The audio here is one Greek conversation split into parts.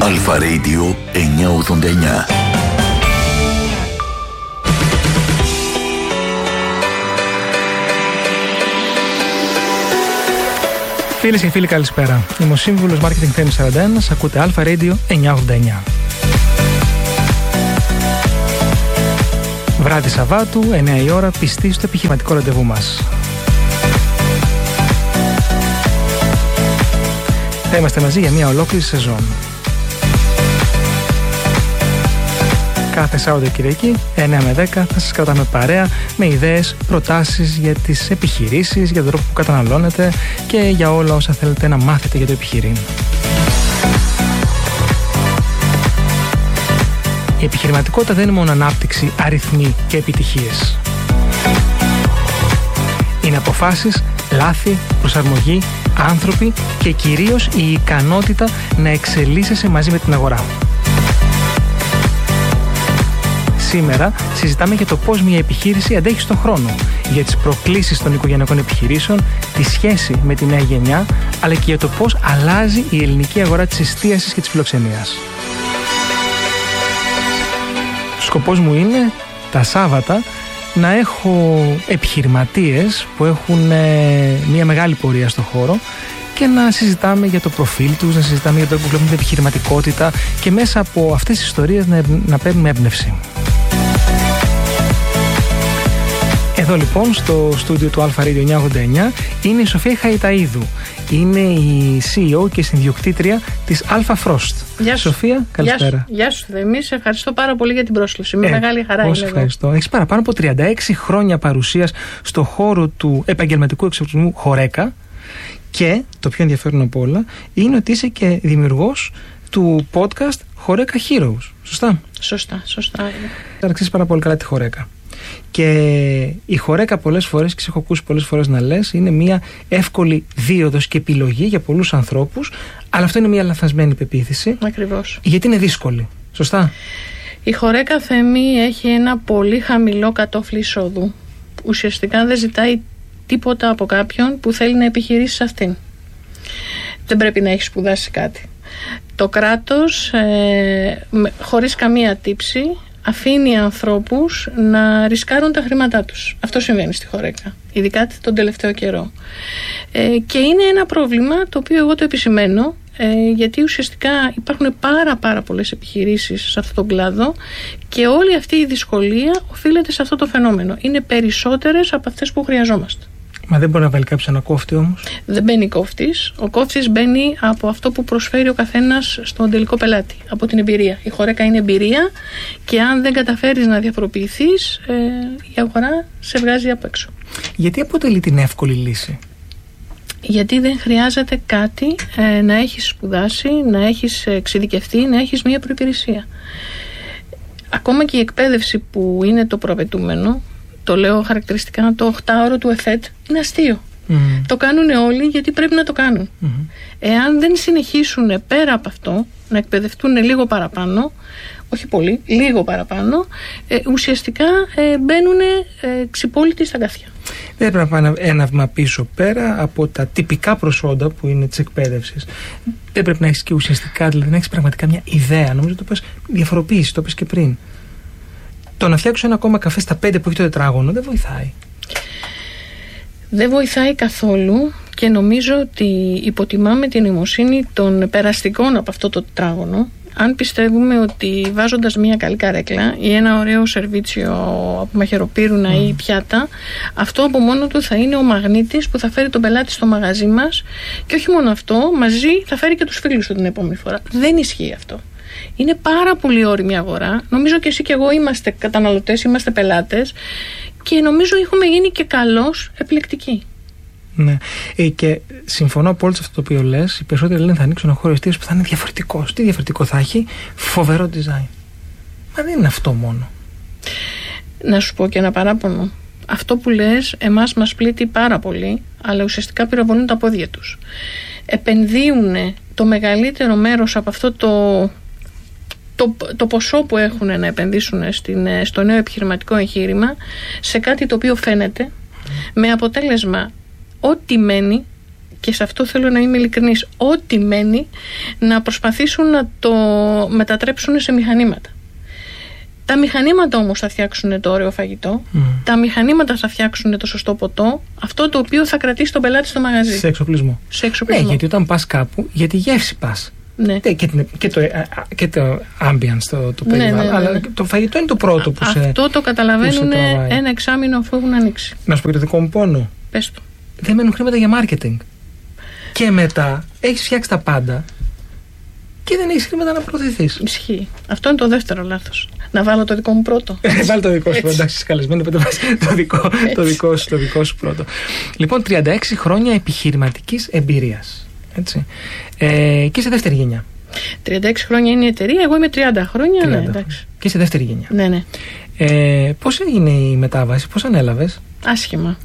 Αλφα Radio 989. Φίλες και φίλοι, καλησπέρα. Είμαι ο σύμβουλος Marketing Θέμης 41. Ακούτε Αλφα Radio 989. Βράδυ Σαββάτου, 9 η ώρα, πιστοί στο επιχειρηματικό ραντεβού μας. Θα είμαστε μαζί για μια ολόκληρη σεζόν. Κάθε Σάββατο Κυριακή, 9 με 10, θα σας κρατάμε παρέα με ιδέες, προτάσεις για τις επιχειρήσεις, για τον τρόπο που καταναλώνετε και για όλα όσα θέλετε να μάθετε για το επιχειρήν. Η επιχειρηματικότητα δεν είναι μόνο ανάπτυξη, αριθμοί και επιτυχίες. Είναι αποφάσεις, λάθη, προσαρμογή, άνθρωποι και κυρίως η ικανότητα να εξελίσσεσαι μαζί με την αγορά. Σήμερα συζητάμε για το πώς μια επιχείρηση αντέχει στον χρόνο, για τις προκλήσεις των οικογενειακών επιχειρήσεων, τη σχέση με τη νέα γενιά, αλλά και για το πώς αλλάζει η ελληνική αγορά της εστίασης και της φιλοξενίας. Σκοπός μου είναι τα Σάββατα να έχω επιχειρηματίες που έχουν μια μεγάλη πορεία στο χώρο και να συζητάμε για το προφίλ τους, να συζητάμε για το που βλέπουμε την επιχειρηματικότητα και μέσα από αυτές τις ιστορίες να παίρνουμε έμπνευση. Εδώ λοιπόν στο στούντιο του Αλφα Radio 989 είναι η Σοφία Χαϊταΐδου. Είναι η CEO και συνδιοκτήτρια της Alpha Frost. Γεια σου. Σοφία, καλησπέρα. Γεια σου Θέμη, σε ευχαριστώ πάρα πολύ για την πρόσκληση. Με μεγάλη χαρά είμαι εδώ. Ευχαριστώ. Έχεις παραπάνω από 36 χρόνια παρουσίας στο χώρο του επαγγελματικού εξοπλισμού Χορέκα και το πιο ενδιαφέρον από όλα είναι ότι είσαι και δημιουργός του podcast Χορέκα Heroes. Σωστά? Σωστά. Ξέρεις πάρα πολύ καλά τη Χορέκα. Και η Χορέκα πολλές φορές, και σε έχω ακούσει πολλές φορές να λες, είναι μια εύκολη δίωδος και επιλογή για πολλούς ανθρώπους, αλλά αυτό είναι μια λαθασμένη πεποίθηση. Ακριβώς. Γιατί είναι δύσκολη. Σωστά? Η Χορέκα, Θέμη, έχει ένα πολύ χαμηλό κατόφλι εισόδου. Ουσιαστικά δεν ζητάει τίποτα από κάποιον που θέλει να επιχειρήσει σε αυτήν. Δεν πρέπει να έχει σπουδάσει κάτι. Το κράτος, χωρίς καμία τύψη, αφήνει ανθρώπους να ρισκάρουν τα χρήματά τους. Αυτό συμβαίνει στη Χορέκα, ειδικά τον τελευταίο καιρό. Και είναι ένα πρόβλημα το οποίο εγώ το επισημαίνω, γιατί ουσιαστικά υπάρχουν πάρα πολλές επιχειρήσεις σε αυτόν τον κλάδο και όλη αυτή η δυσκολία οφείλεται σε αυτό το φαινόμενο. Είναι περισσότερες από αυτές που χρειαζόμαστε. Μα δεν μπορεί να βάλει κάποιος ένα κόφτη όμως? Δεν μπαίνει κόφτης. Ο κόφτης μπαίνει από αυτό που προσφέρει ο καθένας στον τελικό πελάτη, από την εμπειρία. Η Χορέκα είναι εμπειρία και αν δεν καταφέρεις να διαφοροποιηθείς, η αγορά σε βγάζει απ' έξω. Γιατί αποτελεί την εύκολη λύση? Γιατί δεν χρειάζεται κάτι να έχεις σπουδάσει, να έχεις εξειδικευτεί, να έχεις μία προϋπηρεσία. Ακόμα και η εκπαίδευση που είναι το προαπαιτούμενο, το λέω χαρακτηριστικά, το 8ωρο του ΕΦΕΤ είναι αστείο. Το κάνουν όλοι γιατί πρέπει να το κάνουν. Εάν δεν συνεχίσουν πέρα από αυτό να εκπαιδευτούν λίγο παραπάνω, όχι πολύ, λίγο παραπάνω, ουσιαστικά μπαίνουν ξυπόλυτοι στα γκάθια. Δεν πρέπει να πάνε ένα βήμα πίσω πέρα από τα τυπικά προσόντα που είναι της εκπαίδευσης. Δεν πρέπει να έχεις και ουσιαστικά, δηλαδή να έχεις πραγματικά μια ιδέα. Νομίζω το πες διαφοροποίηση, το πες και πριν. Το να φτιάξω ένα ακόμα καφέ στα 5 που έχει το τετράγωνο δεν βοηθάει. Δεν βοηθάει καθόλου και νομίζω ότι υποτιμάμε την νοημοσύνη των περαστικών από αυτό το τετράγωνο. Αν πιστεύουμε ότι βάζοντας μια καλή καρέκλα ή ένα ωραίο σερβίτσιο από μαχαιροπύρουνα ή πιάτα, αυτό από μόνο του θα είναι ο μαγνήτης που θα φέρει τον πελάτη στο μαγαζί μας και όχι μόνο αυτό, μαζί θα φέρει και τους φίλους του την επόμενη φορά. Δεν ισχύει αυτό. Είναι πάρα πολύ όριμη αγορά. Νομίζω και εσύ και εγώ είμαστε καταναλωτές, είμαστε πελάτες και νομίζω έχουμε γίνει και καλώς επιλεκτικοί. Ναι. Και συμφωνώ απόλυτα σε αυτό το οποίο λες. Οι περισσότεροι λένε θα ανοίξουν ένα χώρο εστίασης που θα είναι διαφορετικός. Τι διαφορετικό θα έχει? Φοβερό design. Μα δεν είναι αυτό μόνο. Να σου πω και ένα παράπονο. Αυτό που λες εμάς μας πλήττει πάρα πολύ, αλλά ουσιαστικά πυροβολούν τα πόδια τους. Επενδύουν το μεγαλύτερο μέρος από αυτό το ποσό που έχουν να επενδύσουν στο νέο επιχειρηματικό εγχείρημα σε κάτι το οποίο φαίνεται, με αποτέλεσμα ό,τι μένει και σε αυτό θέλω να είμαι ειλικρινής, ό,τι μένει να προσπαθήσουν να το μετατρέψουν σε μηχανήματα. Τα μηχανήματα όμως θα φτιάξουν το ωραίο φαγητό, τα μηχανήματα θα φτιάξουν το σωστό ποτό, αυτό το οποίο θα κρατήσει τον πελάτη στο μαγαζί. Σε εξοπλισμό. Ναι, γιατί όταν πας κάπου, για τη γεύση πας. Ναι. Και το ambience, το περιβάλλον. Αλλά το φαγητό είναι το πρώτο που αυτό το καταλαβαίνουν ένα εξάμηνο αφού έχουν ανοίξει. Να σου πω και το δικό μου πόνο. Πες το. Δεν μένουν χρήματα για marketing. Και μετά έχεις φτιάξει τα πάντα και δεν έχεις χρήματα να προωθηθείς. Ισχύει. Αυτό είναι το δεύτερο λάθος. Να βάλω το δικό μου πρώτο. Βάλω το δικό σου πρώτο. Εντάξει, είσαι καλεσμένο, το δικό σου πρώτο. Λοιπόν, 36 χρόνια επιχειρηματικής εμπειρίας. Έτσι. Και σε δεύτερη γενιά. 36 χρόνια είναι η εταιρεία, εγώ είμαι 30 χρόνια. Ναι, εντάξει. Και σε δεύτερη γενιά. Ναι, ναι. Πώς έγινε η μετάβαση, πώς ανέλαβες? Άσχημα.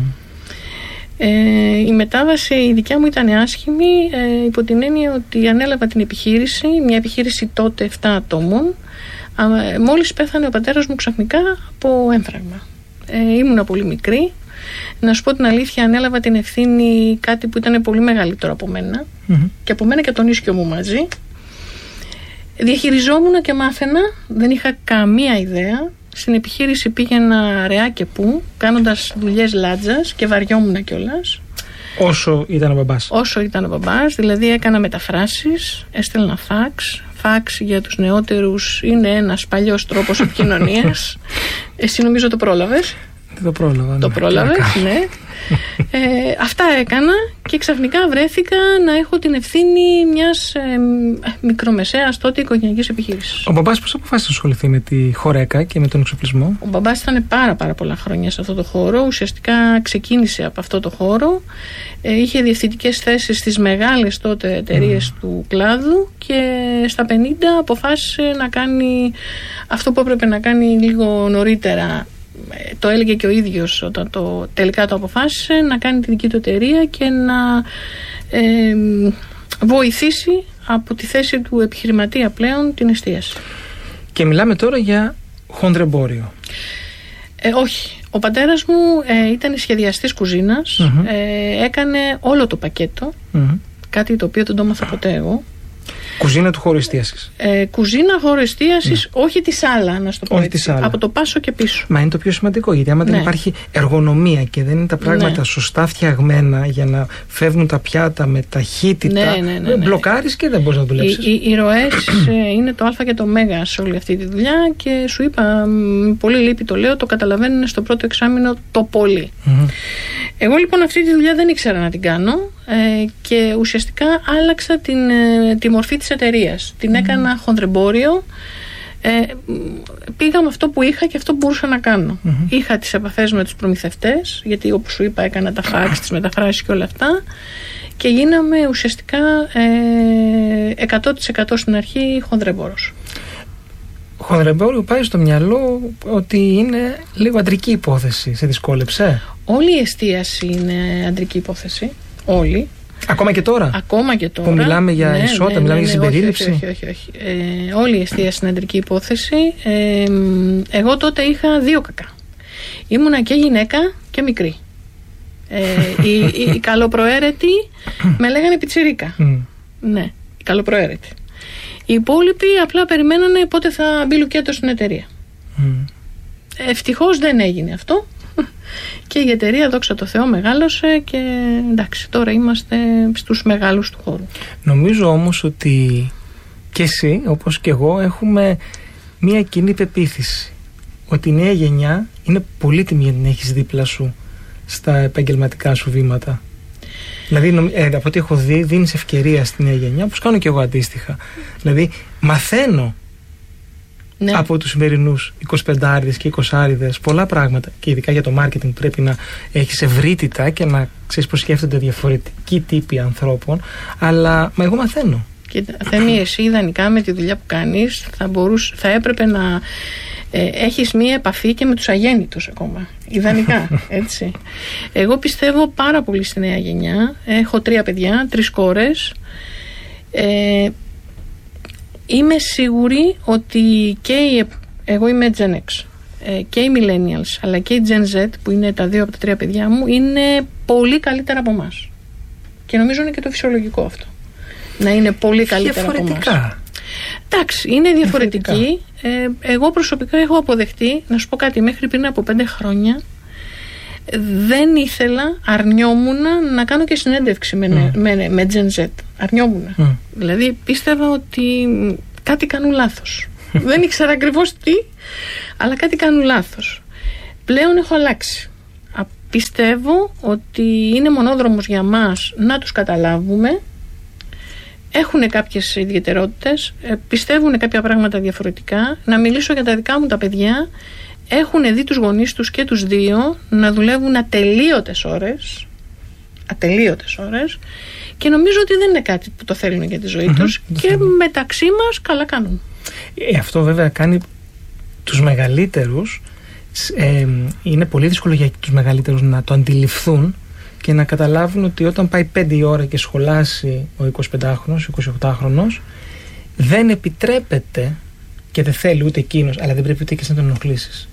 Η μετάβαση η δικιά μου ήταν άσχημη, υπό την έννοια ότι ανέλαβα την επιχείρηση, μια επιχείρηση τότε 7 ατόμων. Μόλις πέθανε ο πατέρας μου ξαφνικά από έμφραγμα. Ήμουνα πολύ μικρή. Να σου πω την αλήθεια, ανέλαβα την ευθύνη κάτι που ήταν πολύ μεγαλύτερο από μένα και από μένα και τον ίσκιο μου μαζί. Διαχειριζόμουν και μάθαινα, δεν είχα καμία ιδέα. Στην επιχείρηση πήγαινα αραιά και πού, κάνοντας δουλειές λάτζας και βαριόμουν κιόλας. Όσο ήταν ο μπαμπάς. Όσο ήταν ο μπαμπάς, δηλαδή έκανα μεταφράσεις, έστελνα φαξ. Φαξ για τους νεότερους είναι ένας παλιός τρόπος επικοινωνίας. Εσύ νομίζω το πρόλαβες. Το πρόλαβα. Το πρόλαβες, ναι. Αυτά έκανα και ξαφνικά βρέθηκα να έχω την ευθύνη μιας μικρομεσαίας τότε οικογενειακής επιχείρησης. Ο μπαμπάς πώς αποφάσισε να ασχοληθεί με τη χορέκα και με τον εξοπλισμό? Ο μπαμπάς ήταν πάρα πολλά χρόνια σε αυτό το χώρο. Ουσιαστικά ξεκίνησε από αυτό το χώρο. Είχε διευθυντικές θέσεις στις μεγάλες τότε εταιρείες του κλάδου και στα 50 αποφάσισε να κάνει αυτό που έπρεπε να κάνει λίγο νωρίτερα. Το έλεγε και ο ίδιος όταν τελικά το αποφάσισε, να κάνει τη δική του εταιρεία και να βοηθήσει από τη θέση του επιχειρηματία πλέον την εστίαση. Και μιλάμε τώρα για χονδρεμπόριο. Όχι. Ο πατέρας μου ήταν σχεδιαστής κουζίνας, έκανε όλο το πακέτο, κάτι το οποίο δεν το έμαθα ποτέ εγώ. Κουζίνα του χώρου εστίασης. Κουζίνα χώρου εστίασης, όχι τη σάλα, να σου το πω έτσι. Από το πάσο και πίσω. Μα είναι το πιο σημαντικό, γιατί άμα δεν υπάρχει εργονομία και δεν είναι τα πράγματα σωστά φτιαγμένα για να φεύγουν τα πιάτα με ταχύτητα, μπλοκάρεις και δεν μπορείς να δουλέψεις. Οι ροές είναι το α και το ω σε όλη αυτή τη δουλειά και σου είπα, πολύ λύπη το λέω, το καταλαβαίνουν στο πρώτο εξάμηνο το πολύ. Εγώ λοιπόν αυτή τη δουλειά δεν ήξερα να την κάνω και ουσιαστικά άλλαξα τη μορφή της εταιρείας. Την έκανα χονδρεμπόριο. Πήγα με αυτό που είχα και αυτό που μπορούσα να κάνω. Είχα τις επαφές με τους προμηθευτές, γιατί όπως σου είπα έκανα τα φάξ, τις μεταφράσεις και όλα αυτά, και γίναμε ουσιαστικά 100% στην αρχή χονδρεμπόρος. Χονδρεμπόριο πάει στο μυαλό ότι είναι λίγο αντρική υπόθεση. Σε δυσκόλεψε? Όλη η εστίαση είναι αντρική υπόθεση. Όλη. Ακόμα και τώρα? Ακόμα και τώρα. Που μιλάμε για ισότητα, μιλάμε για συμπερίληψη. Όχι. Όλη η εστίαση είναι αντρική υπόθεση. Εγώ τότε είχα 2 κακά. Ήμουνα και γυναίκα και μικρή. Οι καλοπροαίρετοι με λέγανε πιτσιρίκα. Ναι, οι καλοπροαίρετοι. Οι υπόλοιποι απλά περιμένανε πότε θα μπει λουκέτο στην εταιρεία. Ευτυχώς δεν έγινε αυτό. Και η εταιρεία, δόξα τω Θεώ, μεγάλωσε και εντάξει, τώρα είμαστε στους μεγάλους του χώρου. Νομίζω όμως ότι και εσύ, όπως και εγώ, έχουμε μία κοινή πεποίθηση ότι η νέα γενιά είναι πολύτιμη για την έχεις δίπλα σου στα επαγγελματικά σου βήματα. Δηλαδή, από ό,τι έχω δει, δίνεις ευκαιρία στη νέα γενιά, όπως κάνω και εγώ αντίστοιχα. Δηλαδή, μαθαίνω από τους σημερινούς 25άριδες και 20άριδες πολλά πράγματα, και ειδικά για το marketing πρέπει να έχεις ευρύτητα και να ξέρεις πως σκέφτονται διαφορετικοί τύποι ανθρώπων, αλλά εγώ μαθαίνω. Και Θέμη, εσύ ιδανικά με τη δουλειά που κάνεις θα έπρεπε να έχεις μία επαφή και με τους αγέννητους ακόμα. Ιδανικά, έτσι. Εγώ πιστεύω πάρα πολύ στη νέα γενιά. Έχω 3 παιδιά, 3 κόρες. Είμαι σίγουρη ότι και εγώ είμαι Gen X και οι Millennials αλλά και οι Gen Z, που είναι τα 2 από τα 3 παιδιά μου, είναι πολύ καλύτερα από εμάς. Και νομίζω είναι και το φυσιολογικό αυτό. Να είναι πολύ καλύτερα από εμάς. Εντάξει, είναι διαφορετική. Εγώ προσωπικά έχω αποδεχτεί, να σου πω κάτι, μέχρι πριν από 5 χρόνια δεν ήθελα, αρνιόμουν να κάνω και συνέντευξη με Gen Z. Αρνιόμουν. Δηλαδή πίστευα ότι κάτι κάνουν λάθος. Δεν ήξερα ακριβώς τι, αλλά κάτι κάνουν λάθος. Πλέον έχω αλλάξει. Πιστεύω ότι είναι μονόδρομος για μας να τους καταλάβουμε. Έχουν κάποιες ιδιαιτερότητες, πιστεύουν κάποια πράγματα διαφορετικά. Να μιλήσω για τα δικά μου τα παιδιά. Έχουν δει τους γονείς τους και τους δύο να δουλεύουν ατελείωτες ώρες και νομίζω ότι δεν είναι κάτι που το θέλουν για τη ζωή τους και μεταξύ μας καλά κάνουν. Αυτό βέβαια κάνει τους μεγαλύτερους, είναι πολύ δύσκολο για τους μεγαλύτερους να το αντιληφθούν και να καταλάβουν ότι όταν πάει 5 η ώρα και σχολάσει ο 25χρονος, 28χρονος, δεν επιτρέπεται και δεν θέλει ούτε εκείνος, αλλά δεν πρέπει ούτε και να τον ενοχλήσεις.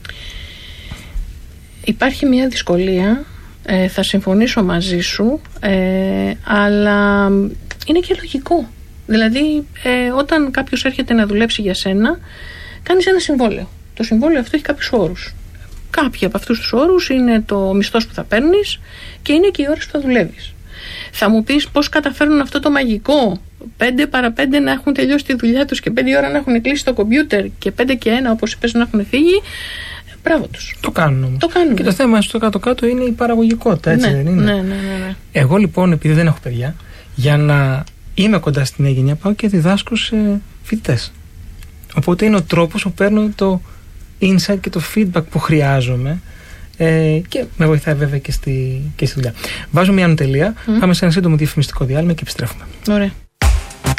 Υπάρχει μια δυσκολία, θα συμφωνήσω μαζί σου, αλλά είναι και λογικό. Δηλαδή, όταν κάποιος έρχεται να δουλέψει για σένα, κάνεις ένα συμβόλαιο. Το συμβόλαιο αυτό έχει κάποιους όρους. Κάποιοι από αυτούς τους ώρους είναι το μισθός που θα παίρνεις και είναι και οι ώρες που θα δουλεύεις. Θα μου πεις πώς καταφέρουν αυτό το μαγικό 5 παρα 5 να έχουν τελειώσει τη δουλειά τους και 5 ώρα να έχουν κλείσει το κομπιούτερ και 5 και 1 όπως είπες να έχουν φύγει. Μπράβο τους. Το κάνουν όμως. Και το θέμα στο κάτω-κάτω είναι η παραγωγικότητα, έτσι δεν είναι? Ναι. Εγώ λοιπόν, επειδή δεν έχω παιδιά, για να είμαι κοντά στην νέα γενιά, πάω και διδάσκω σε φοιτητές. Οπότε είναι ο τρόπος που παίρνω το insight και το feedback που χρειάζομαι και με βοηθάει βέβαια και στη δουλειά. Βάζω μια τελεία, πάμε σε ένα σύντομο διαφημιστικό διάλειμμα και επιστρέφουμε. Ωραία.